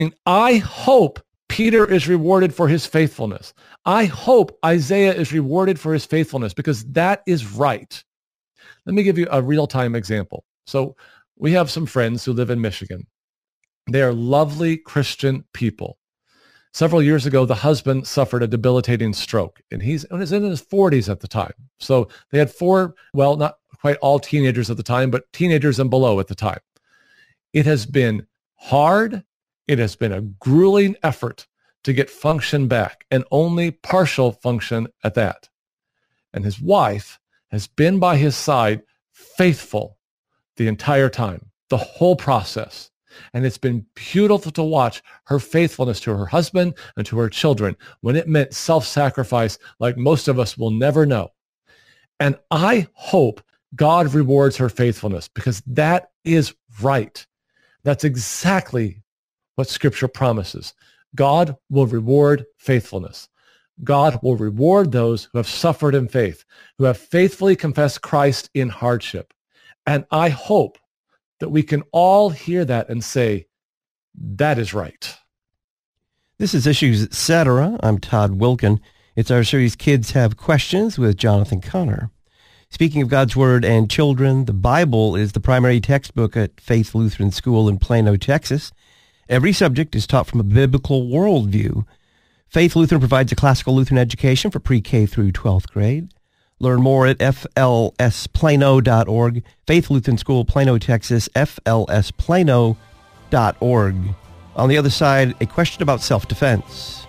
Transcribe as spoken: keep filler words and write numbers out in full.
And I hope Peter is rewarded for his faithfulness. I hope Isaiah is rewarded for his faithfulness because that is right. Let me give you a real-time example. So we have some friends who live in Michigan. They are lovely Christian people. Several years ago, the husband suffered a debilitating stroke, and he's he was in his forties at the time. So they had four, well, not quite all teenagers at the time, but teenagers and below at the time. It has been hard. It has been a grueling effort to get function back, and only partial function at that. And his wife has been by his side faithful the entire time, the whole process. And it's been beautiful to watch her faithfulness to her husband and to her children when it meant self-sacrifice like most of us will never know. And I hope God rewards her faithfulness because that is right. That's exactly what Scripture promises. God will reward faithfulness. God will reward those who have suffered in faith, who have faithfully confessed Christ in hardship. And I hope that we can all hear that and say, that is right. This is Issues Etc. I'm Todd Wilkin. It's our series Kids Have Questions with Jonathan Connor. Speaking of God's Word and children, the Bible is the primary textbook at Faith Lutheran School in Plano, Texas. Every subject is taught from a biblical worldview. Faith Lutheran provides a classical Lutheran education for pre-K through twelfth grade. Learn more at f l s plano dot org. Faith Lutheran School, Plano, Texas, f l s plano dot org. On the other side, a question about self-defense.